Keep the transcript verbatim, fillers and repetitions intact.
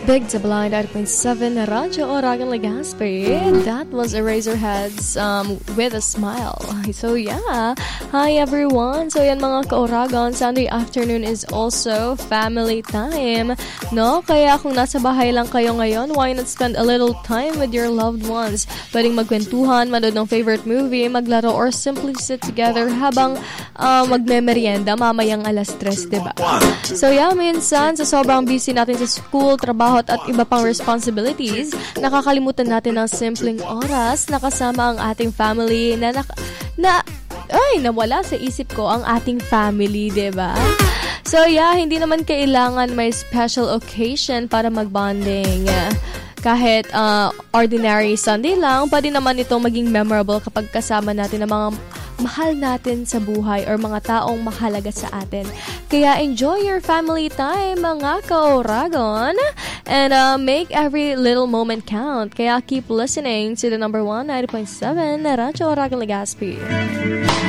Big to Blind ninety point seven Radyo Oragon Legazpi. That was Eraserheads um, with a smile. So yeah, hi everyone. So yan mga ka-Oragon, Sunday afternoon is also family time, no? Kaya kung nasa bahay lang kayo ngayon, why not spend a little time with your loved ones? Pwedeng magkwentuhan, manood ng favorite movie, maglaro, or simply sit together habang uh, magme-merienda mamayang alas tres, diba? So yeah, minsan sa sobrang busy natin sa school, trabaho at iba pang responsibilities, nakakalimutan natin ng simpleng oras na kasama ang ating family na, na, na ay, nawala sa isip ko ang ating family, diba? So yeah, hindi naman kailangan may special occasion para mag-bonding. Kahit uh, ordinary Sunday lang, pwede naman ito maging memorable kapag kasama natin ang mga mahal natin sa buhay or mga taong mahalaga sa atin. Kaya enjoy your family time, mga ka-Oragon, and uh, make every little moment count. Kaya keep listening to the number one, ninety point seven, Radyo Oragon Legazpi.